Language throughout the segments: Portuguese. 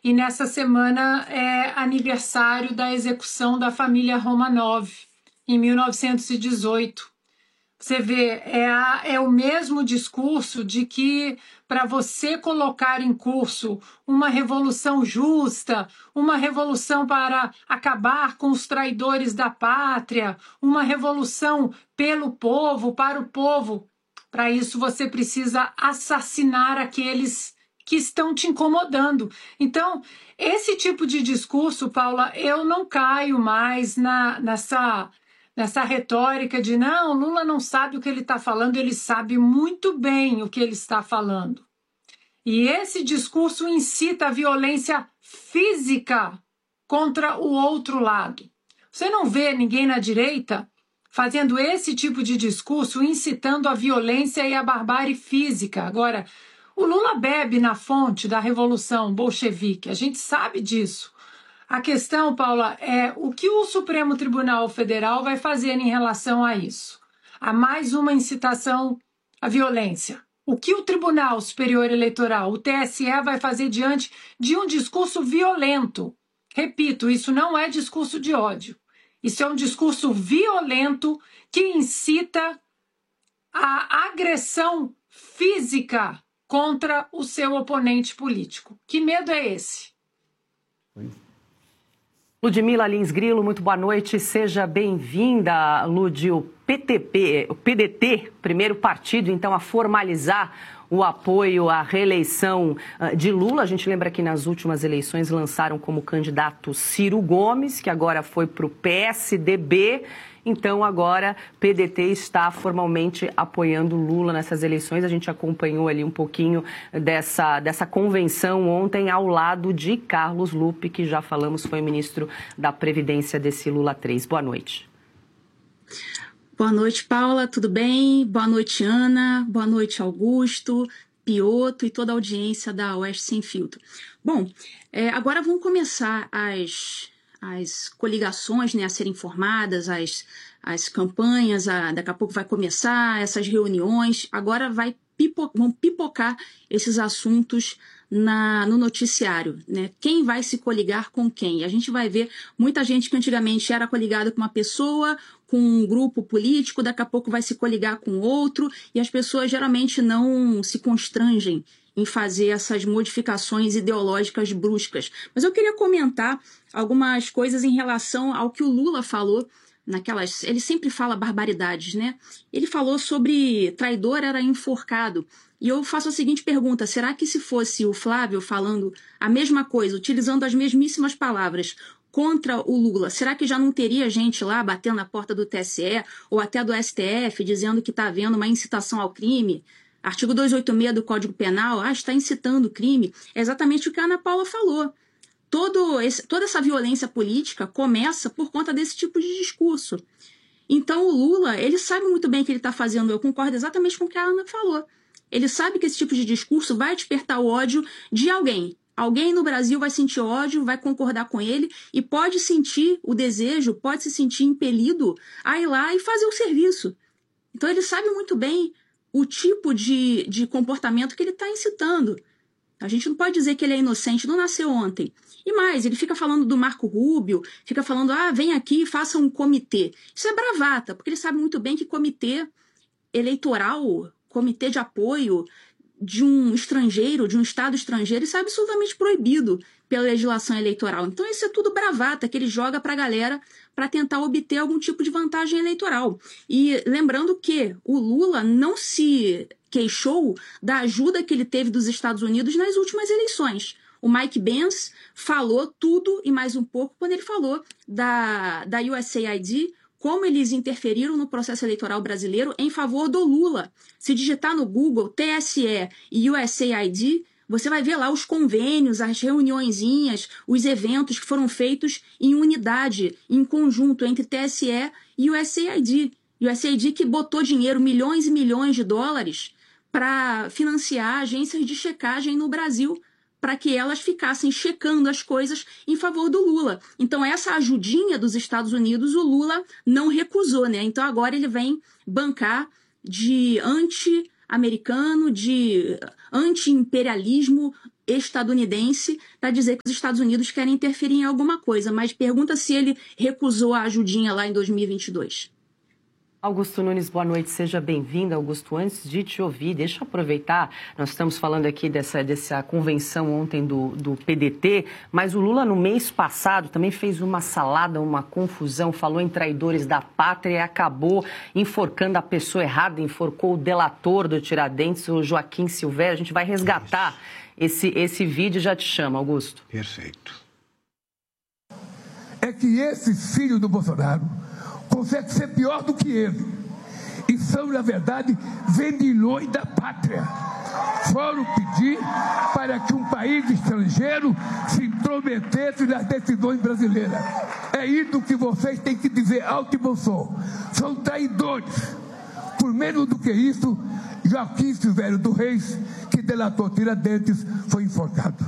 e nessa semana é aniversário da execução da família Romanov, em 1918. Você vê, é o mesmo discurso de que para você colocar em curso uma revolução justa, uma revolução para acabar com os traidores da pátria, uma revolução pelo povo, para o povo, para isso você precisa assassinar aqueles que estão te incomodando. Então, esse tipo de discurso, Paula, eu não caio mais nessa retórica de não, Lula não sabe o que ele está falando, ele sabe muito bem o que ele está falando. E esse discurso incita a violência física contra o outro lado. Você não vê ninguém na direita fazendo esse tipo de discurso, incitando a violência e a barbárie física. Agora, o Lula bebe na fonte da Revolução Bolchevique, a gente sabe disso. A questão, Paula, é o que o Supremo Tribunal Federal vai fazer em relação a isso? A mais uma incitação à violência. O que o Tribunal Superior Eleitoral, o TSE, vai fazer diante de um discurso violento? Repito, isso não é discurso de ódio. Isso é um discurso violento que incita a agressão física contra o seu oponente político. Que medo é esse? Ludmila Lins Grilo, muito boa noite, seja bem-vinda, Lud. O PDT, primeiro partido, então, a formalizar o apoio à reeleição de Lula. A gente lembra que nas últimas eleições lançaram como candidato Ciro Gomes, que agora foi para o PSDB. Então, agora, PDT está formalmente apoiando Lula nessas eleições. A gente acompanhou ali um pouquinho dessa convenção ontem ao lado de Carlos Lupe, que já falamos foi ministro da Previdência desse Lula 3. Boa noite. Boa noite, Paula, tudo bem? Boa noite, Ana. Boa noite, Augusto, Pioto e toda a audiência da Oeste Sem Filtro. Bom, agora vão começar as coligações, né, a serem formadas, as campanhas, daqui a pouco vai começar essas reuniões, agora vão pipocar esses assuntos no noticiário, né? Quem vai se coligar com quem? A gente vai ver muita gente que antigamente era coligada com uma pessoa, com um grupo político, daqui a pouco vai se coligar com outro, e as pessoas geralmente não se constrangem em fazer essas modificações ideológicas bruscas. Mas eu queria comentar algumas coisas em relação ao que o Lula falou ele sempre fala barbaridades, né? Ele falou sobre traidor era enforcado. E eu faço a seguinte pergunta, será que se fosse o Flávio falando a mesma coisa, utilizando as mesmíssimas palavras contra o Lula, será que já não teria gente lá batendo na porta do TSE ou até do STF dizendo que está havendo uma incitação ao crime? Artigo 286 do Código Penal, está incitando o crime. É exatamente o que a Ana Paula falou. Toda essa violência política começa por conta desse tipo de discurso. Então o Lula, ele sabe muito bem o que ele está fazendo, eu concordo exatamente com o que a Ana falou. Ele sabe que esse tipo de discurso vai despertar o ódio de alguém. Alguém no Brasil vai sentir ódio, vai concordar com ele e pode sentir o desejo, pode se sentir impelido a ir lá e fazer o serviço. Então ele sabe muito bem o tipo de comportamento que ele está incitando. A gente não pode dizer que ele é inocente, não nasceu ontem. E mais, ele fica falando do Marco Rubio, fica falando, vem aqui e faça um comitê. Isso é bravata, porque ele sabe muito bem que comitê eleitoral, comitê de apoio de um estrangeiro, de um Estado estrangeiro, isso é absolutamente proibido pela legislação eleitoral. Então isso é tudo bravata que ele joga para a galera para tentar obter algum tipo de vantagem eleitoral. E lembrando que o Lula não se queixou da ajuda que ele teve dos Estados Unidos nas últimas eleições. O Mike Pence falou tudo e mais um pouco quando ele falou da USAID, como eles interferiram no processo eleitoral brasileiro em favor do Lula. Se digitar no Google TSE e USAID, você vai ver lá os convênios, as reuniõezinhas, os eventos que foram feitos em unidade, em conjunto entre TSE e USAID. USAID que botou dinheiro, milhões e milhões de dólares, para financiar agências de checagem no Brasil, para que elas ficassem checando as coisas em favor do Lula. Então, essa ajudinha dos Estados Unidos, o Lula não recusou, né? Então, agora ele vem bancar de anti-americano, de anti-imperialismo estadunidense para dizer que os Estados Unidos querem interferir em alguma coisa, mas pergunta se ele recusou a ajudinha lá em 2022. Augusto Nunes, boa noite, seja bem-vindo. Augusto, antes de te ouvir, deixa eu aproveitar, nós estamos falando aqui dessa convenção ontem do PDT, mas o Lula no mês passado também fez uma salada, uma confusão, falou em traidores da pátria e acabou enforcando a pessoa errada, enforcou o delator do Tiradentes, o Joaquim Silvério. A gente vai resgatar esse vídeo e já te chamo, Augusto. Perfeito. É que esse filho do Bolsonaro consegue ser pior do que ele. E são, na verdade, vendilhões da pátria. Foram pedir para que um país estrangeiro se intrometesse nas decisões brasileiras. É isso que vocês têm que dizer alto e bom som. São traidores. Por menos do que isso, Joaquim Silvério do Reis, que delatou Tiradentes, foi enforcado.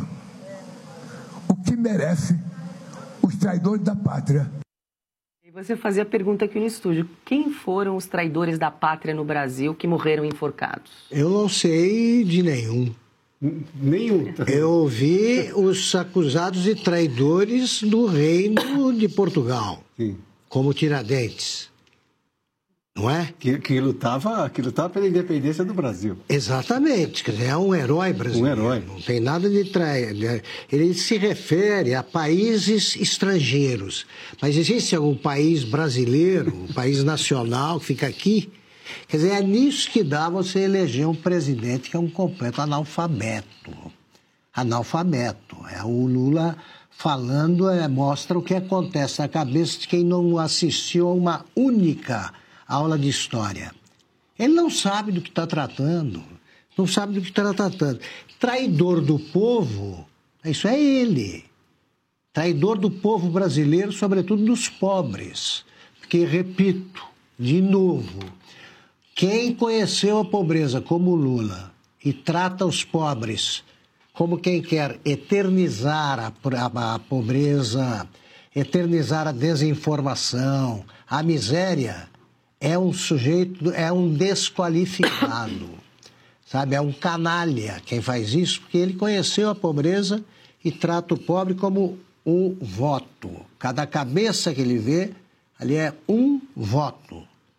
O que merece os traidores da pátria. Você fazia a pergunta aqui no estúdio, quem foram os traidores da pátria no Brasil que morreram enforcados? Eu não sei de nenhum. Nenhum. Eu ouvi os acusados de traidores do reino de Portugal, Sim. como Tiradentes. Não é? Que lutava pela independência do Brasil. Exatamente, quer dizer, é um herói brasileiro. Um herói. Não tem nada de trair. Ele se refere a países estrangeiros. Mas existe algum país brasileiro, um país nacional que fica aqui? Quer dizer, é nisso que dá você eleger um presidente que é um completo analfabeto. Analfabeto. É o Lula falando, mostra o que acontece na cabeça de quem não assistiu a uma única aula de história. Ele não sabe do que está tratando. Não sabe do que está tratando. Traidor do povo, isso é ele. Traidor do povo brasileiro, sobretudo dos pobres. Porque, repito, de novo, quem conheceu a pobreza como Lula e trata os pobres como quem quer eternizar a pobreza, eternizar a desinformação, a miséria, é um sujeito, é um desqualificado, sabe? É um canalha quem faz isso, porque ele conheceu a pobreza e trata o pobre como um voto. Cada cabeça que ele vê, ali é um voto.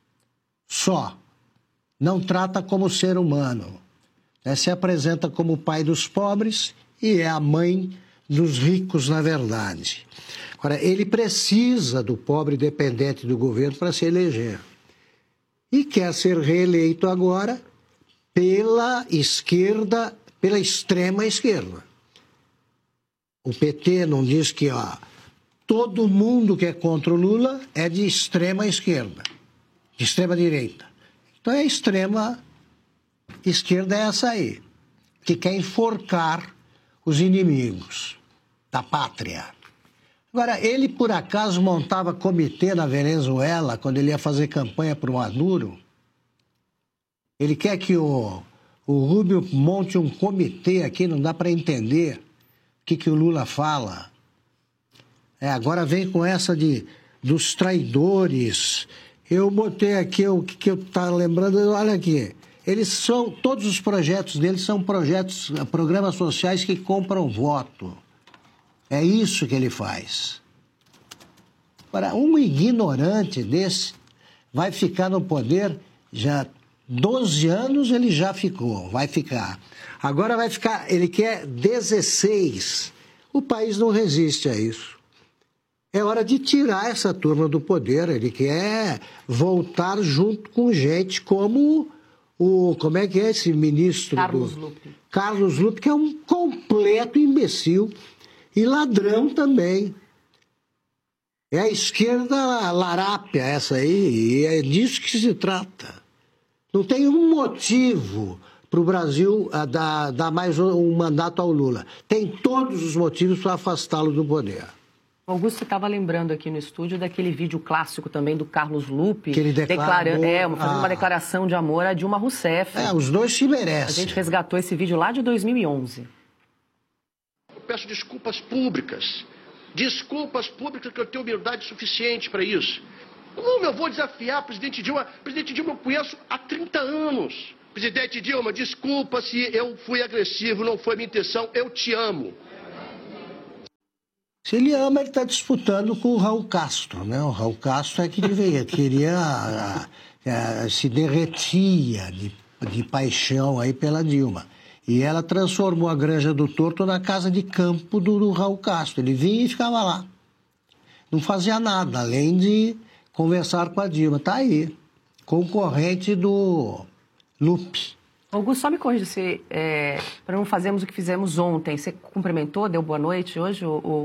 Só. Não trata como ser humano. Se apresenta como o pai dos pobres e é a mãe dos ricos, na verdade. Agora, ele precisa do pobre dependente do governo para se eleger. E quer ser reeleito agora pela esquerda, pela extrema esquerda. O PT não diz que todo mundo que é contra o Lula é de extrema esquerda, de extrema direita. Então a extrema esquerda é essa aí, que quer enforcar os inimigos da pátria. Agora, ele por acaso montava comitê na Venezuela quando ele ia fazer campanha para o Maduro? Ele quer que o Rubio monte um comitê aqui, não dá para entender o que o Lula fala. Agora vem com essa dos traidores. Eu botei aqui o que eu estava lembrando, olha aqui. Todos os projetos deles são programas sociais que compram voto. É isso que ele faz. Agora, um ignorante desse vai ficar no poder já 12 anos, ele já ficou, vai ficar. Agora vai ficar, ele quer 16. O país não resiste a isso. É hora de tirar essa turma do poder. Ele quer voltar junto com gente como como é que é esse ministro? Carlos Lupe. Carlos Lupe, que é um completo imbecil. E ladrão também. É a esquerda larápia essa aí, e é disso que se trata. Não tem um motivo para o Brasil dar mais um mandato ao Lula. Tem todos os motivos para afastá-lo do poder. Augusto estava lembrando aqui no estúdio daquele vídeo clássico também do Carlos Lupe, que ele declarou, fazendo uma declaração de amor a Dilma Rousseff. Os dois se merecem. A gente resgatou esse vídeo lá de 2011. Peço desculpas públicas que eu tenho humildade suficiente para isso. Como eu vou desafiar a presidente Dilma? Presidente Dilma eu conheço há 30 anos. Presidente Dilma, desculpa se eu fui agressivo, não foi minha intenção, eu te amo. Se ele ama, ele está disputando com o Raul Castro, né? O Raul Castro é que se derretia de paixão aí pela Dilma. E ela transformou a Granja do Torto na casa de campo do Raul Castro. Ele vinha e ficava lá. Não fazia nada, além de conversar com a Dilma. Está aí, concorrente do Lupe. Augusto, só me corrija se para não fazermos o que fizemos ontem. Você cumprimentou, deu boa noite hoje?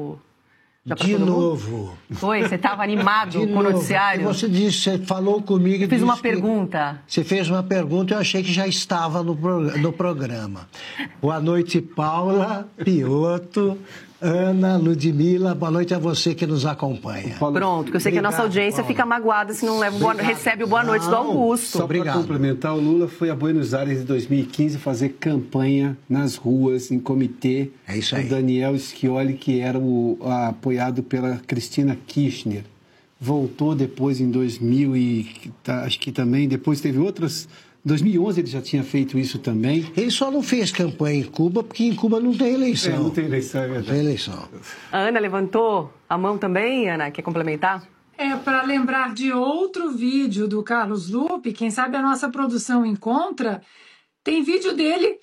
De novo. Foi? Você estava animado com o noticiário? Você disse, você falou comigo... Eu fiz uma pergunta. Você fez uma pergunta e eu achei que já estava no programa. Boa noite, Paula, Piotto, Ana, Ludmila, boa noite a você que nos acompanha. Pronto, que eu sei que a nossa audiência fica magoada se não recebe o boa noite do Augusto. Só para complementar, o Lula foi a Buenos Aires em 2015 fazer campanha nas ruas, em comitê. É isso aí. O Daniel Scioli, que era apoiado pela Cristina Kirchner. Voltou depois em 2000 e acho que também, depois teve outras... Em 2011 ele já tinha feito isso também. Ele só não fez campanha em Cuba, porque em Cuba não tem eleição. Não tem eleição, é verdade. Não tem eleição. A Ana levantou a mão também, Ana? Quer complementar? Para lembrar de outro vídeo do Carlos Lupe, quem sabe a nossa produção encontra, tem vídeo dele,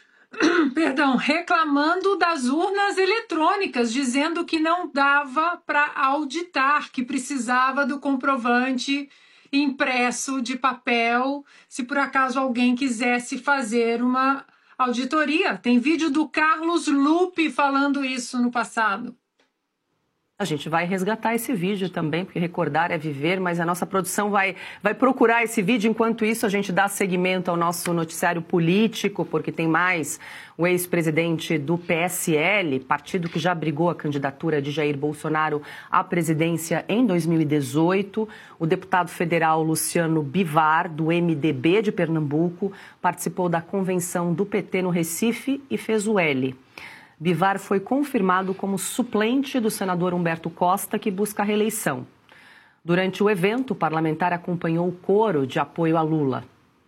reclamando das urnas eletrônicas, dizendo que não dava para auditar, que precisava do comprovante impresso de papel, se por acaso alguém quisesse fazer uma auditoria. Tem vídeo do Carlos Lupe falando isso no passado. A gente vai resgatar esse vídeo também, porque recordar é viver, mas a nossa produção vai procurar esse vídeo. Enquanto isso, a gente dá seguimento ao nosso noticiário político, porque tem mais o ex-presidente do PSL, partido que já abrigou a candidatura de Jair Bolsonaro à presidência em 2018. O deputado federal Luciano Bivar, do MDB de Pernambuco, participou da convenção do PT no Recife e fez o L. Bivar foi confirmado como suplente do senador Humberto Costa, que busca a reeleição. Durante o evento, o parlamentar acompanhou o coro de apoio a Lula.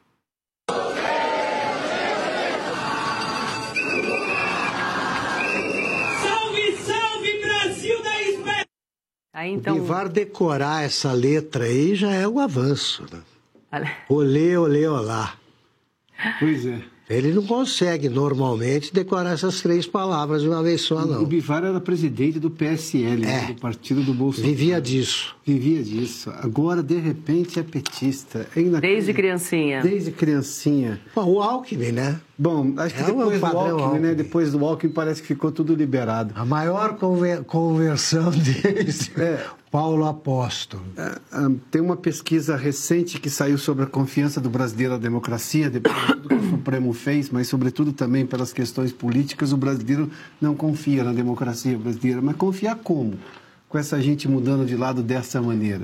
Salve, salve, Brasil da esperança! Aí, então... O Bivar decorar essa letra aí já é um avanço, né? Olê, olê, olá. Pois é. Ele não consegue, normalmente, decorar essas 3 palavras de uma vez só, não. O Bivar era presidente do PSL, do partido do Bolsonaro. Vivia disso. Vivia disso. Agora, de repente, é petista. Desde criancinha. Desde criancinha. Bom, o Alckmin, né? Bom, acho que depois do Alckmin, né? Depois do Alckmin parece que ficou tudo liberado. A maior conversão desde Paulo Apóstolo. Tem uma pesquisa recente que saiu sobre a confiança do brasileiro na democracia, depois de tudo que o Supremo fez, mas sobretudo também pelas questões políticas, o brasileiro não confia na democracia brasileira. Mas confiar como? Com essa gente mudando de lado dessa maneira.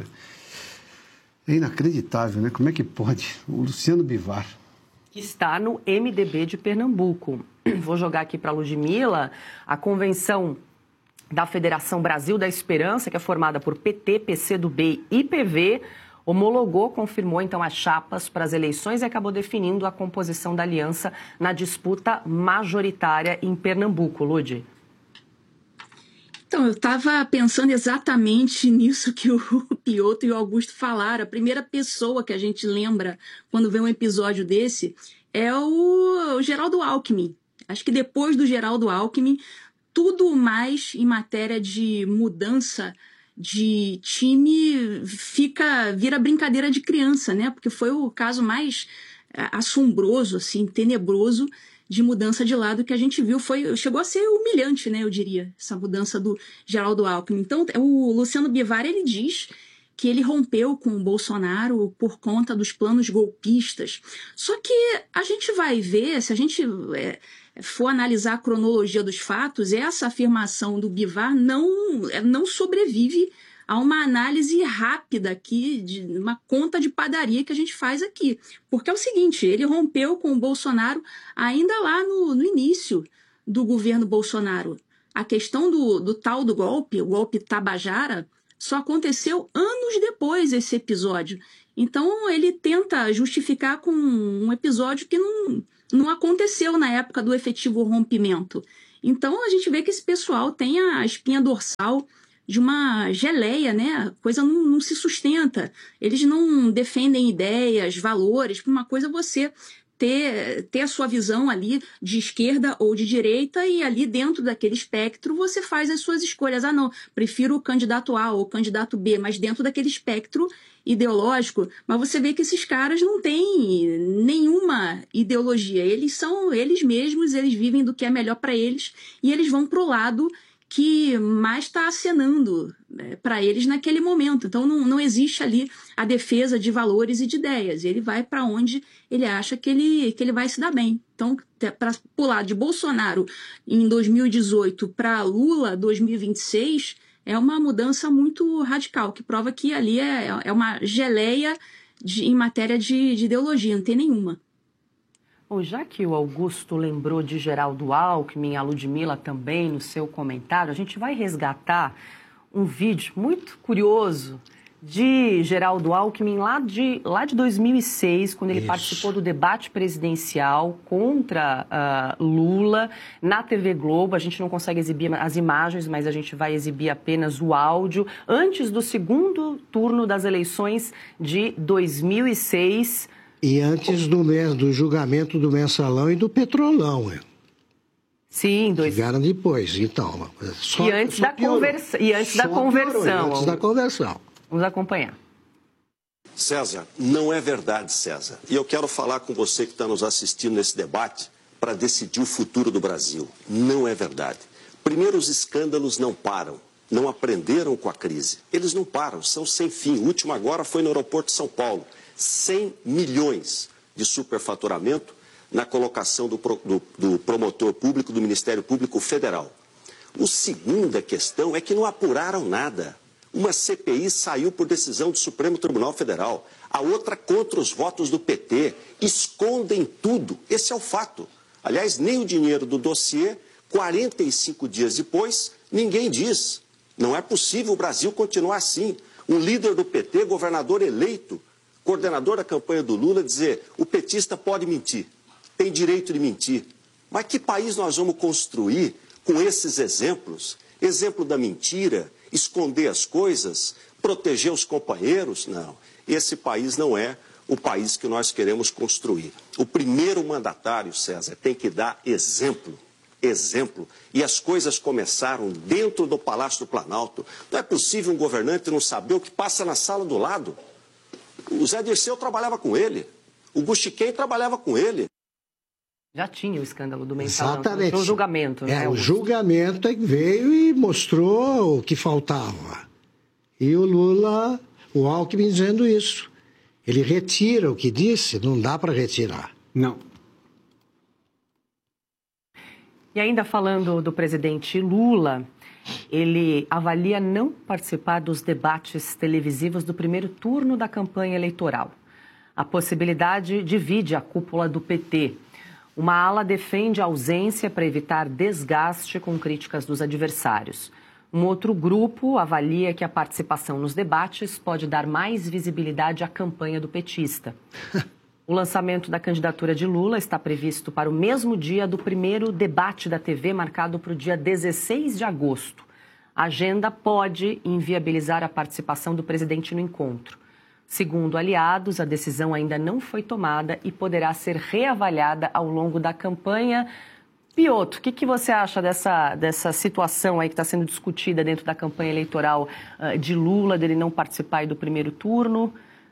É inacreditável, né? Como é que pode? O Luciano Bivar... que está no MDB de Pernambuco. Vou jogar aqui para a Ludmila. A convenção da Federação Brasil da Esperança, que é formada por PT, PCdoB e PV, homologou, confirmou então as chapas para as eleições e acabou definindo a composição da aliança na disputa majoritária em Pernambuco. Lud? Então, eu estava pensando exatamente nisso que o Piotto e o Augusto falaram. A primeira pessoa que a gente lembra quando vê um episódio desse é o Geraldo Alckmin. Acho que depois do Geraldo Alckmin, tudo mais em matéria de mudança de time vira brincadeira de criança, né? Porque foi o caso mais assombroso, assim, tenebroso de mudança de lado que a gente viu. Chegou a ser humilhante, né, eu diria, essa mudança do Geraldo Alckmin. Então, o Luciano Bivar, ele diz que ele rompeu com o Bolsonaro por conta dos planos golpistas. Só que a gente vai ver, se a gente for analisar a cronologia dos fatos, essa afirmação do Bivar não sobrevive a uma análise rápida aqui, de uma conta de padaria que a gente faz aqui. Porque é o seguinte, ele rompeu com o Bolsonaro ainda lá no início do governo Bolsonaro. A questão do tal do golpe, o golpe Tabajara, só aconteceu anos depois esse episódio. Então, ele tenta justificar com um episódio que não aconteceu na época do efetivo rompimento. Então, a gente vê que esse pessoal tem a espinha dorsal de uma geleia, né? A coisa não se sustenta. Eles não defendem ideias, valores. Uma coisa é você ter a sua visão ali de esquerda ou de direita e ali dentro daquele espectro você faz as suas escolhas. Ah, não, prefiro o candidato A ou o candidato B, mas dentro daquele espectro ideológico. Mas você vê que esses caras não têm nenhuma ideologia. Eles são eles mesmos, eles vivem do que é melhor para eles e eles vão pro lado que mais está acenando para eles naquele momento. Então, não existe ali a defesa de valores e de ideias. Ele vai para onde ele acha que ele vai se dar bem. Então, para pular de Bolsonaro em 2018 para Lula 2026, é uma mudança muito radical, que prova que ali é uma geleia em matéria de ideologia, não tem nenhuma. Bom, já que o Augusto lembrou de Geraldo Alckmin, a Ludmilla também no seu comentário, a gente vai resgatar um vídeo muito curioso de Geraldo Alckmin lá de 2006, quando ele participou do debate presidencial contra Lula na TV Globo. A gente não consegue exibir as imagens, mas a gente vai exibir apenas o áudio, antes do segundo turno das eleições de 2006. E antes do julgamento do Mensalão e do Petrolão, Sim, chegaram depois, então. E antes da conversão. Vamos acompanhar. César, não é verdade, César. E eu quero falar com você que está nos assistindo nesse debate para decidir o futuro do Brasil. Não é verdade. Primeiro, os escândalos não param. Não aprenderam com a crise. Eles não param, são sem fim. O último agora foi no aeroporto de São Paulo. 100 milhões de superfaturamento na colocação do promotor público do Ministério Público Federal. A segunda questão é que não apuraram nada. Uma CPI saiu por decisão do Supremo Tribunal Federal, a outra contra os votos do PT. Escondem tudo. Esse é o fato. Aliás, nem o dinheiro do dossiê, 45 dias depois, ninguém diz. Não é possível o Brasil continuar assim. Um líder do PT, governador eleito, coordenador da campanha do Lula, dizer: o petista pode mentir, tem direito de mentir. Mas que país nós vamos construir com esses exemplos? Exemplo da mentira, esconder as coisas, proteger os companheiros? Não, esse país não é o país que nós queremos construir. O primeiro mandatário, César, tem que dar exemplo. E as coisas começaram dentro do Palácio do Planalto. Não é possível um governante não saber o que passa na sala do lado. O Zé Dirceu trabalhava com ele. O Guxiquem trabalhava com ele. Já tinha o escândalo do Mensalão. Exatamente. O julgamento. Né? O julgamento é que veio e mostrou o que faltava. E o Lula, o Alckmin dizendo isso. Ele retira o que disse, não dá para retirar. Não. E ainda falando do presidente Lula, ele avalia não participar dos debates televisivos do primeiro turno da campanha eleitoral. A possibilidade divide a cúpula do PT. Uma ala defende a ausência para evitar desgaste com críticas dos adversários. Um outro grupo avalia que a participação nos debates pode dar mais visibilidade à campanha do petista. O lançamento da candidatura de Lula está previsto para o mesmo dia do primeiro debate da TV, marcado para o dia 16 de agosto. A agenda pode inviabilizar a participação do presidente no encontro. Segundo aliados, a decisão ainda não foi tomada e poderá ser reavaliada ao longo da campanha. Piotr, o que você acha dessa situação aí que está sendo discutida dentro da campanha eleitoral de Lula, dele não participar aí do primeiro turno?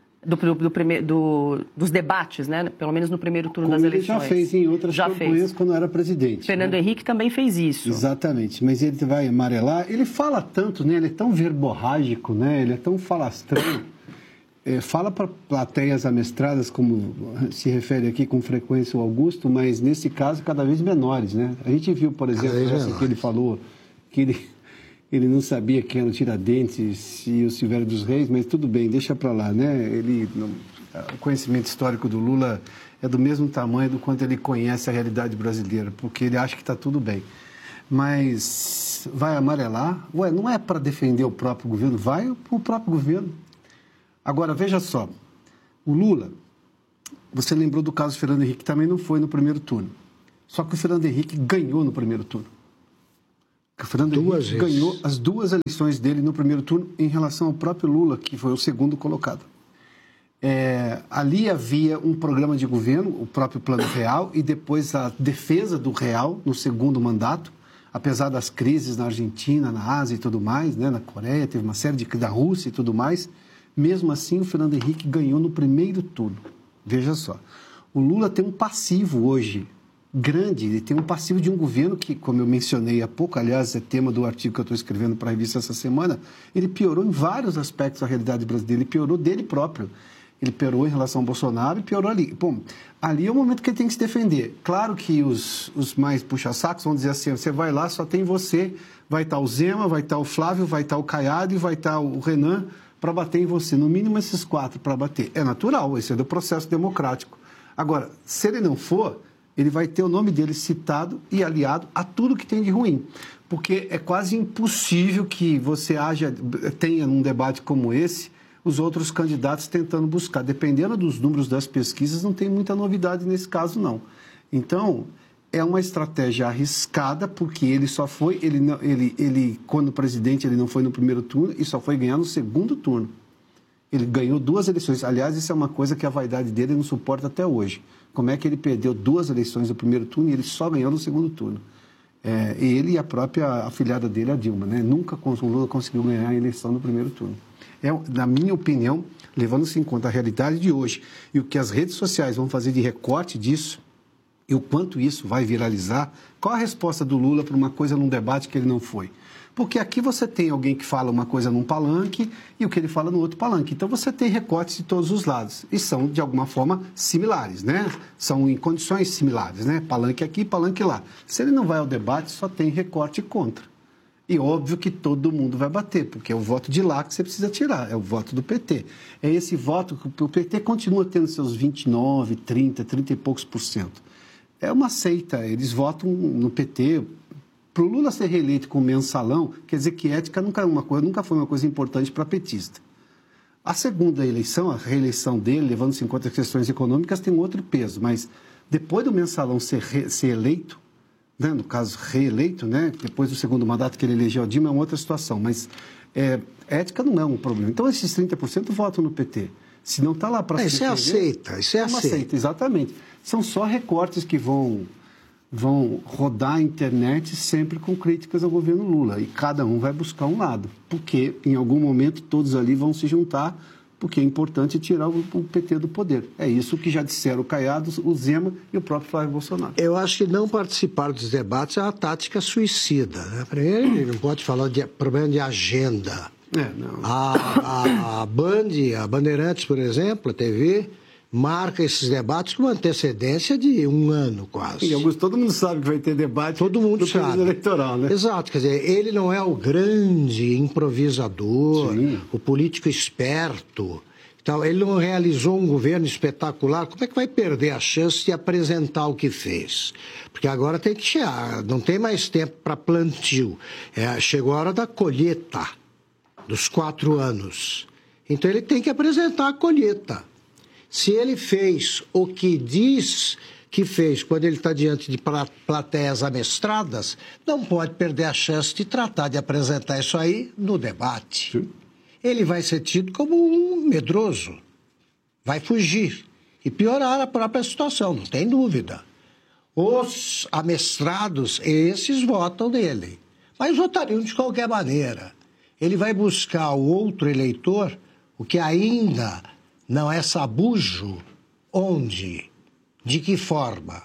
Dos debates, né? Pelo menos no primeiro turno das eleições. Ele já fez em outras campanhas quando era presidente. Fernando Henrique também fez isso. Exatamente, mas ele vai amarelar. Ele fala tanto, né? Ele é tão verborrágico, né? Ele é tão falastrão. Fala para plateias amestradas, como se refere aqui com frequência o Augusto, mas nesse caso cada vez menores, né? A gente viu, por exemplo, essa que ele falou, que ele não sabia quem era o Tiradentes e o Silvério dos Reis, mas tudo bem, deixa para lá, né? O conhecimento histórico do Lula é do mesmo tamanho do quanto ele conhece a realidade brasileira, porque ele acha que está tudo bem. Mas vai amarelar? Ué, não é para defender o próprio governo, vai o próprio governo. Agora, veja só, o Lula, você lembrou do caso do Fernando Henrique, que também não foi no primeiro turno. Só que o Fernando Henrique ganhou no primeiro turno. O Fernando Henrique ganhou as 2 eleições dele no primeiro turno em relação ao próprio Lula, que foi o segundo colocado. Ali havia um programa de governo, o próprio Plano Real, e depois a defesa do Real no segundo mandato, apesar das crises na Argentina, na Ásia e tudo mais, né, na Coreia, teve uma série da Rússia e tudo mais. Mesmo assim, o Fernando Henrique ganhou no primeiro turno. Veja só, o Lula tem um passivo hoje grande, ele tem um passivo de um governo que, como eu mencionei há pouco, aliás, é tema do artigo que eu estou escrevendo para a revista essa semana, ele piorou em vários aspectos da realidade brasileira, ele piorou dele próprio. Ele piorou em relação ao Bolsonaro e piorou ali. Bom, ali é o momento que ele tem que se defender. Claro que os mais puxa-sacos vão dizer assim, você vai lá, só tem você, vai estar o Zema, vai estar o Flávio, vai estar o Caiado e vai estar o Renan para bater em você. No mínimo esses 4 para bater. É natural, esse é do processo democrático. Agora, se ele não for, ele vai ter o nome dele citado e aliado a tudo que tem de ruim. Porque é quase impossível que você tenha num debate como esse, os outros candidatos tentando buscar. Dependendo dos números das pesquisas, não tem muita novidade nesse caso, não. Então, é uma estratégia arriscada, porque ele só foi, quando presidente, ele não foi no primeiro turno e só foi ganhar no segundo turno. Ele ganhou 2 eleições. Aliás, isso é uma coisa que a vaidade dele não suporta até hoje. Como é que ele perdeu 2 eleições no primeiro turno e ele só ganhou no segundo turno? Ele e a própria afilhada dele, a Dilma, né? Nunca o Lula conseguiu ganhar a eleição no primeiro turno. Na minha opinião, levando-se em conta a realidade de hoje e o que as redes sociais vão fazer de recorte disso e o quanto isso vai viralizar, qual a resposta do Lula para uma coisa num debate que ele não foi? Porque aqui você tem alguém que fala uma coisa num palanque e o que ele fala no outro palanque. Então você tem recortes de todos os lados e são, de alguma forma, similares, né? São em condições similares, né? Palanque aqui, palanque lá. Se ele não vai ao debate, só tem recorte contra. E óbvio que todo mundo vai bater, porque é o voto de lá que você precisa tirar, é o voto do PT. É esse voto que o PT continua tendo seus 29, 30 e poucos %. É uma seita, eles votam no PT. Para o Lula ser reeleito com mensalão, quer dizer que ética nunca foi uma coisa importante para petista. A segunda eleição, a reeleição dele, levando-se em conta as questões econômicas, tem um outro peso, mas depois do mensalão ser eleito, né, no caso reeleito, né, depois do segundo mandato que ele elegeu a Dilma, é uma outra situação, mas ética não é um problema. Então esses 30% votam no PT. Se não está lá para se defender... Isso é uma seita, exatamente. São só recortes que vão rodar a internet sempre com críticas ao governo Lula. E cada um vai buscar um lado. Porque, em algum momento, todos ali vão se juntar, porque é importante tirar o PT do poder. É isso que já disseram o Caiado, o Zema e o próprio Flávio Bolsonaro. Eu acho que não participar dos debates é uma tática suicida, né? Primeiro, ele não pode falar de problema de agenda. Não. A Band, a Bandeirantes, por exemplo, a TV... marca esses debates com uma antecedência de 1 ano quase. E, Augusto, todo mundo sabe que vai ter debate todo mundo do período eleitoral, né? Exato, quer dizer, ele não é o grande improvisador, sim, o político esperto. Então, ele não realizou um governo espetacular. Como é que vai perder a chance de apresentar o que fez? Porque agora tem que chegar, não tem mais tempo para plantio. Chegou a hora da colheita dos 4 anos. Então, ele tem que apresentar a colheita. Se ele fez o que diz que fez quando ele está diante de plateias amestradas, não pode perder a chance de tratar de apresentar isso aí no debate. Sim. Ele vai ser tido como um medroso, vai fugir e piorar a própria situação, não tem dúvida. Os amestrados, esses votam nele, mas votariam de qualquer maneira. Ele vai buscar o outro eleitor, o que ainda... não é sabujo, onde, de que forma?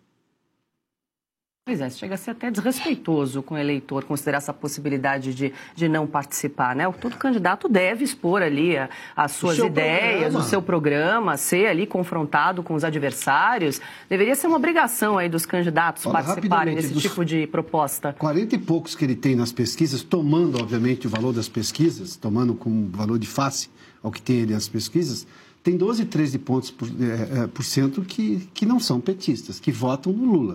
Pois é, chega a ser até desrespeitoso com o eleitor considerar essa possibilidade de não participar, né? Todo candidato deve expor ali as suas ideias, o seu programa, ser ali confrontado com os adversários. Deveria ser uma obrigação aí dos candidatos participarem desse tipo de proposta. 40 e poucos que ele tem nas pesquisas, tomando, obviamente, o valor das pesquisas, tomando como valor de face ao que tem ele as pesquisas, tem 12, 13 pontos por cento que não são petistas, que votam no Lula.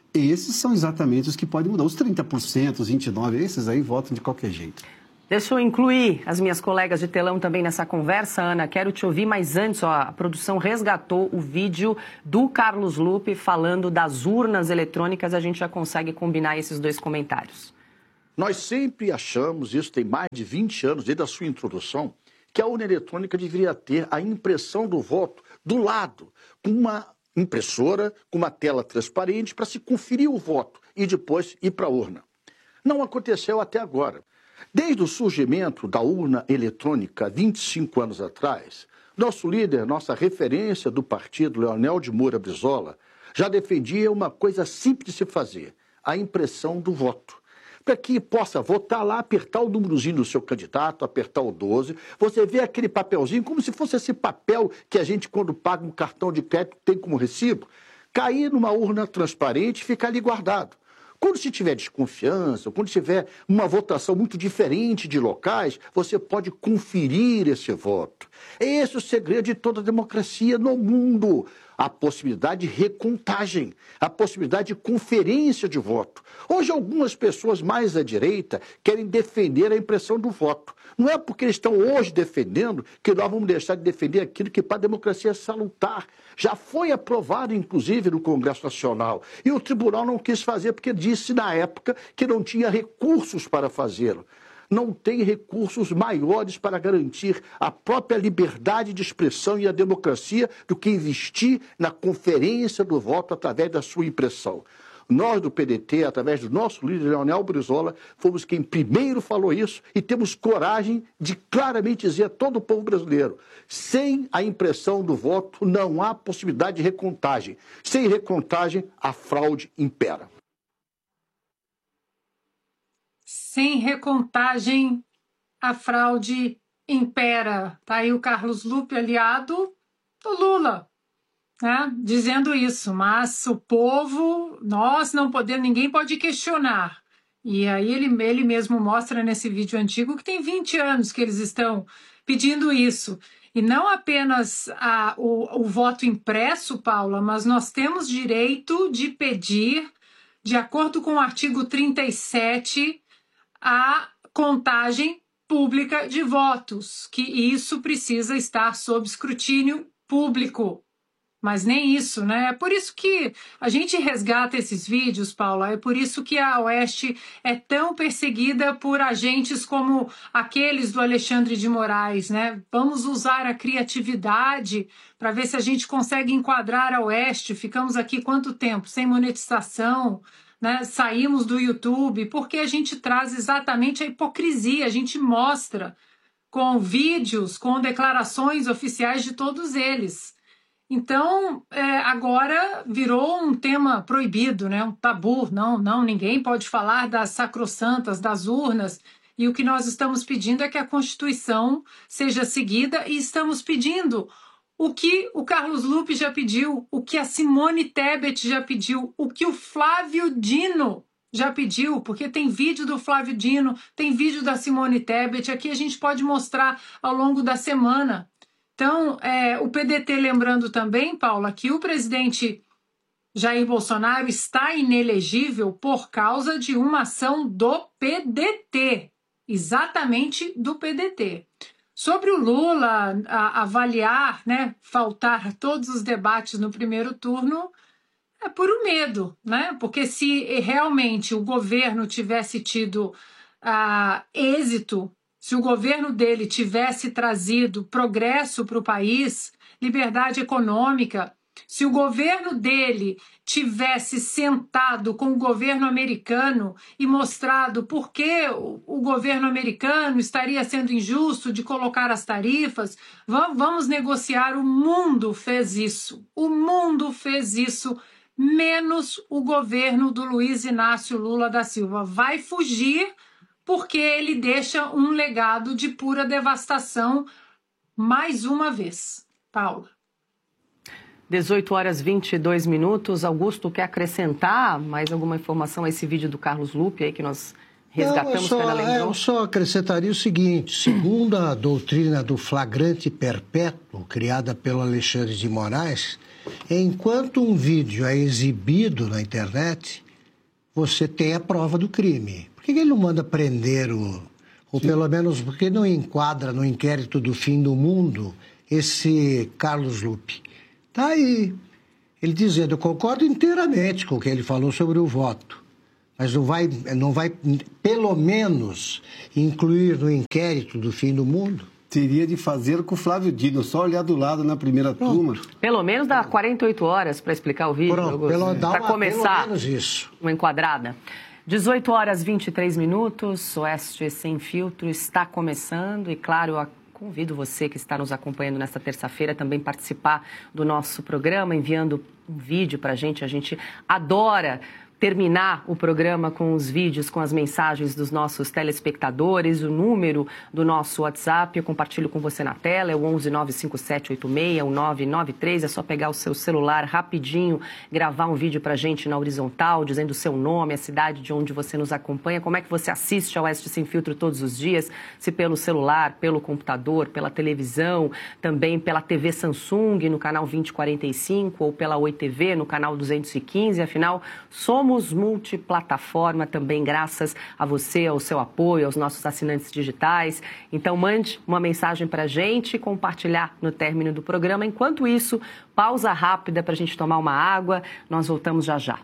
Esses são exatamente os que podem mudar. Os 30%, os 29%, esses aí votam de qualquer jeito. Deixa eu incluir as minhas colegas de telão também nessa conversa, Ana. Quero te ouvir, mas antes, a produção resgatou o vídeo do Carlos Lupe falando das urnas eletrônicas. A gente já consegue combinar esses dois comentários. Nós sempre achamos, isso tem mais de 20 anos, desde a sua introdução, que a urna eletrônica deveria ter a impressão do voto do lado, com uma impressora, com uma tela transparente para se conferir o voto e depois ir para a urna. Não aconteceu até agora. Desde o surgimento da urna eletrônica, 25 anos atrás, nosso líder, nossa referência do partido, Leonel de Moura Brizola, já defendia uma coisa simples de se fazer, a impressão do voto. Para que possa votar lá, apertar o númerozinho do seu candidato, apertar o 12, você vê aquele papelzinho, como se fosse esse papel que a gente, quando paga um cartão de crédito, tem como recibo, cair numa urna transparente e ficar ali guardado. Quando se tiver desconfiança, quando tiver uma votação muito diferente de locais, você pode conferir esse voto. É esse o segredo de toda a democracia no mundo. A possibilidade de recontagem, a possibilidade de conferência de voto. Hoje, algumas pessoas mais à direita querem defender a impressão do voto. Não é porque eles estão hoje defendendo que nós vamos deixar de defender aquilo que para a democracia é salutar. Já foi aprovado, inclusive, no Congresso Nacional. E o tribunal não quis fazer porque disse, na época, que não tinha recursos para fazê-lo. Não tem recursos maiores para garantir a própria liberdade de expressão e a democracia do que investir na conferência do voto através da sua impressão. Nós do PDT, através do nosso líder Leonel Brizola, fomos quem primeiro falou isso e temos coragem de claramente dizer a todo o povo brasileiro, sem a impressão do voto não há possibilidade de recontagem. Sem recontagem, a fraude impera. Sem recontagem, a fraude impera. Está aí o Carlos Lupe, aliado do Lula, né, dizendo isso. Mas o povo, nós não podemos, ninguém pode questionar. E aí ele mesmo mostra nesse vídeo antigo que tem 20 anos que eles estão pedindo isso. E não apenas o voto impresso, Paula, mas nós temos direito de pedir, de acordo com o artigo 37, a contagem pública de votos, que isso precisa estar sob escrutínio público. Mas nem isso, né? É por isso que a gente resgata esses vídeos, Paula, é por isso que a Oeste é tão perseguida por agentes como aqueles do Alexandre de Moraes, né? Vamos usar a criatividade para ver se a gente consegue enquadrar a Oeste. Ficamos aqui quanto tempo? Sem monetização, né? Saímos do YouTube, porque a gente traz exatamente a hipocrisia, a gente mostra com vídeos, com declarações oficiais de todos eles. Então, agora virou um tema proibido, né? Um tabu, não, ninguém pode falar das sacrossantas, das urnas, e o que nós estamos pedindo é que a Constituição seja seguida, e estamos pedindo o que o Carlos Lupe já pediu, o que a Simone Tebet já pediu, o que o Flávio Dino já pediu, porque tem vídeo do Flávio Dino, tem vídeo da Simone Tebet, aqui a gente pode mostrar ao longo da semana. Então, o PDT lembrando também, Paula, que o presidente Jair Bolsonaro está inelegível por causa de uma ação do PDT, exatamente do PDT. Sobre o Lula avaliar, né, faltar todos os debates no primeiro turno, é puro medo, né? Porque se realmente o governo tivesse tido êxito, se o governo dele tivesse trazido progresso para o país, liberdade econômica, se o governo dele tivesse sentado com o governo americano e mostrado por que o governo americano estaria sendo injusto de colocar as tarifas, vamos negociar. O mundo fez isso. O mundo fez isso, menos o governo do Luiz Inácio Lula da Silva. Vai fugir porque ele deixa um legado de pura devastação mais uma vez. Paula. 18h22. Augusto, quer acrescentar mais alguma informação a esse vídeo do Carlos Lupe aí que nós resgatamos? Eu só acrescentaria o seguinte: segundo a doutrina do flagrante perpétuo, criada pelo Alexandre de Moraes, Enquanto um vídeo é exibido na internet, você tem a prova do crime. Por que ele não manda prender ou pelo menos, por que não enquadra no inquérito do fim do mundo esse Carlos Lupe? Está aí. Ele dizendo, eu concordo inteiramente com o que ele falou sobre o voto, mas não vai pelo menos incluir no inquérito do fim do mundo? Teria de fazer com o Flávio Dino, só olhar do lado na primeira turma. Pelo menos dá 48 horas para explicar o vídeo. Para começar pelo menos isso. Uma enquadrada. 18 horas 23 minutos, Oeste Sem Filtro está começando e, claro, eu convido você que está nos acompanhando nesta terça-feira também participar do nosso programa, enviando um vídeo para a gente adora terminar o programa com os vídeos, com as mensagens dos nossos telespectadores, o número do nosso WhatsApp, eu compartilho com você na tela, é o 11 95786 1993, é só pegar o seu celular rapidinho, gravar um vídeo pra gente na horizontal, dizendo o seu nome, a cidade de onde você nos acompanha, como é que você assiste ao Oeste Sem Filtro todos os dias, se pelo celular, pelo computador, pela televisão, também pela TV Samsung no canal 2045 ou pela Oi TV no canal 215, afinal, somos multiplataforma também graças a você, ao seu apoio, aos nossos assinantes digitais. Então, mande uma mensagem para a gente e compartilhar no término do programa. Enquanto isso, pausa rápida para a gente tomar uma água. Nós voltamos já já.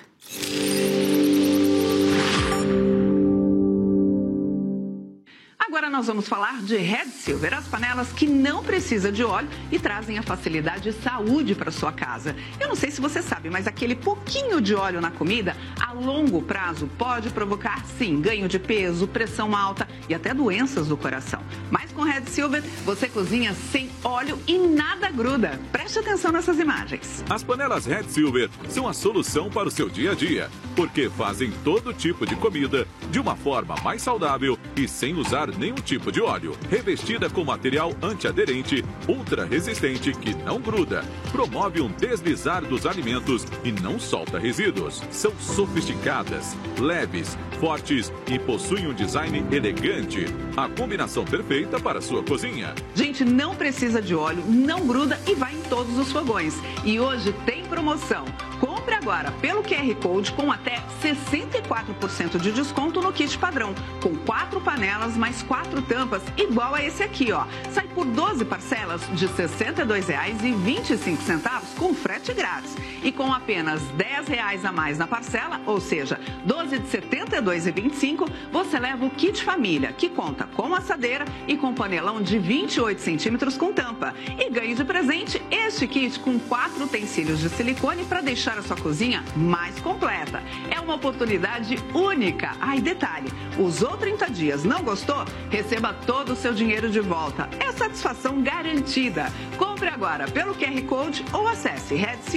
Agora nós vamos falar de Red Silver, as panelas que não precisam de óleo e trazem a facilidade e saúde para sua casa. Eu não sei se você sabe, mas aquele pouquinho de óleo na comida, a longo prazo, pode provocar, sim, ganho de peso, pressão alta e até doenças do coração. Mas com Red Silver, você cozinha sem óleo e nada gruda. Preste atenção nessas imagens. As panelas Red Silver são a solução para o seu dia a dia, porque fazem todo tipo de comida de uma forma mais saudável e sem usar nenhum tipo de óleo. Revestida com material antiaderente, ultra resistente que não gruda, promove um deslizar dos alimentos e não solta resíduos. São sofisticadas, leves, fortes e possuem um design elegante. A combinação perfeita para a sua cozinha. Gente, não precisa de óleo, não gruda e vai em todos os fogões. E hoje tem promoção. Compre agora pelo QR Code com até 64% de desconto no kit padrão, com 4 panelas mais 4 tampas, igual a esse aqui, ó. Sai por 12 parcelas de R$ 62,25 com frete grátis. E com apenas R$ 10 a mais na parcela, ou seja, 12 de R$ 72,25, você leva o kit família, que conta com assadeira e com panelão de 28 centímetros com tampa. E ganhe de presente este kit com 4 utensílios de silicone para deixar a sua cozinha mais completa. É uma oportunidade única. E detalhe, usou 30 dias, não gostou? Receba todo o seu dinheiro de volta. É satisfação garantida. Compre agora pelo QR Code ou acesse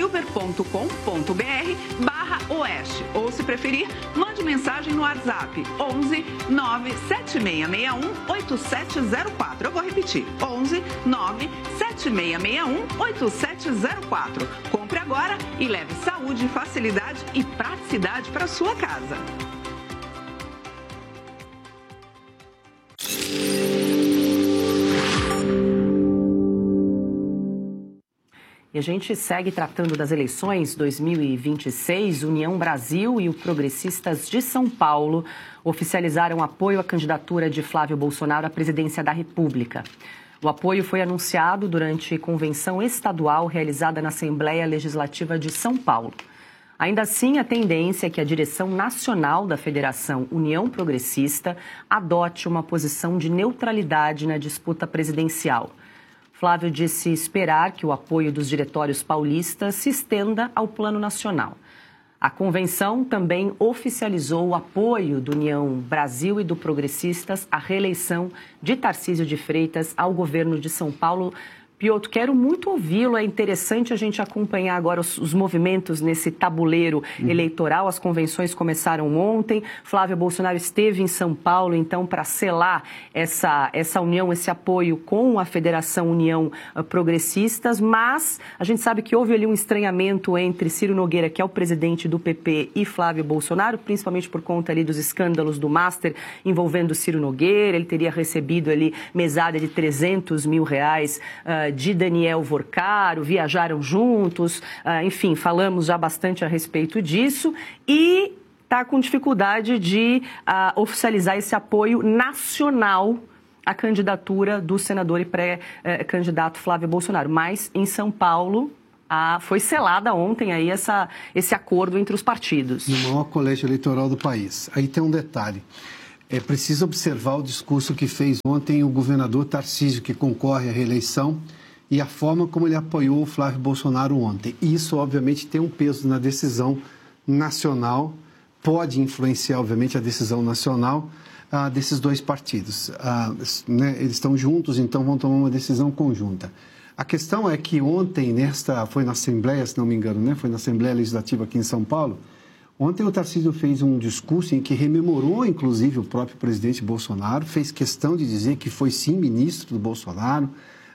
redsilver.com.br/oeste. Ou, se preferir, mande mensagem no WhatsApp 11 97661 8704. Eu vou repetir, 11 97661 8704. Compre agora e leve saúde, facilidade e praticidade para sua casa. E a gente segue tratando das eleições 2026. União Brasil e o Progressistas de São Paulo oficializaram apoio à candidatura de Flávio Bolsonaro à presidência da República. O apoio foi anunciado durante convenção estadual realizada na Assembleia Legislativa de São Paulo. Ainda assim, a tendência é que a direção nacional da Federação União Progressista adote uma posição de neutralidade na disputa presidencial. Flávio disse esperar que o apoio dos diretórios paulistas se estenda ao plano nacional. A convenção também oficializou o apoio do União Brasil e do Progressistas à reeleição de Tarcísio de Freitas ao governo de São Paulo. Piotr, quero muito ouvi-lo. É interessante a gente acompanhar agora os movimentos nesse tabuleiro eleitoral. As convenções começaram ontem. Flávio Bolsonaro esteve em São Paulo, então, para selar essa união, esse apoio com a Federação União Progressistas. Mas a gente sabe que houve ali um estranhamento entre Ciro Nogueira, que é o presidente do PP, e Flávio Bolsonaro, principalmente por conta ali dos escândalos do Master envolvendo Ciro Nogueira. Ele teria recebido ali mesada de R$300 mil de Daniel Vorcaro, viajaram juntos, enfim, falamos já bastante a respeito disso e está com dificuldade de oficializar esse apoio nacional à candidatura do senador e pré-candidato Flávio Bolsonaro. Mas em São Paulo foi selada ontem aí esse acordo entre os partidos. No maior colégio eleitoral do país. Aí tem um detalhe. É preciso observar o discurso que fez ontem o governador Tarcísio, que concorre à reeleição, e a forma como ele apoiou o Flávio Bolsonaro ontem. E isso, obviamente, tem um peso na decisão nacional, pode influenciar, obviamente, a decisão nacional desses dois partidos. Né, eles estão juntos, então vão tomar uma decisão conjunta. A questão é que ontem, foi na Assembleia, se não me engano, né, foi na Assembleia Legislativa aqui em São Paulo, ontem o Tarcísio fez um discurso em que rememorou, inclusive, o próprio presidente Bolsonaro, fez questão de dizer que foi, sim, ministro do Bolsonaro,